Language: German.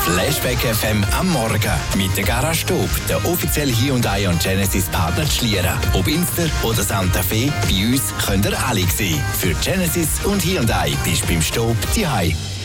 Flashback FM am Morgen mit der Garage Staub, der offizielle Hyundai und Genesis Partner Schlieren. Ob Inster oder Santa Fe, bei uns könnt ihr alle sehen. Für Genesis und Hyundai bist du beim Staub zu Hause.